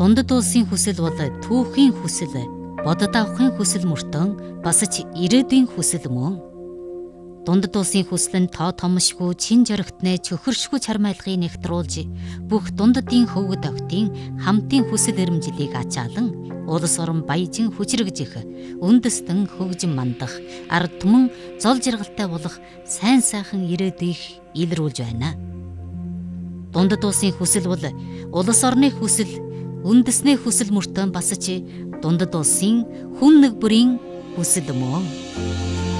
Дундад улсын хүсэл бол түүхийн хүсэл, бодод авахын хүсэл мөртөн бас ч ирээдүйн хүсэл мөн. Дундад улсын хүсэл нь тоо томшгүй, чин жаргатны чөхөршгүй чармайлгыг нэгтруулж, бүх дундадын хөвгөд октын хамтын хүсэл эрмжлийг ачаалан, улс орон баяжин хүчрэгжих, үндэстэн хөгжин мандах, ард түмэн зол жаргалтай болох сайн сайхан ирээдүйг илрүүлж байна. Дундад улсын хүсэл бол улс орны хүсэл, үндэсний хүсэл мөртөө бас ч дундад улсын хүн нэг бүрийн хүсэл мөн.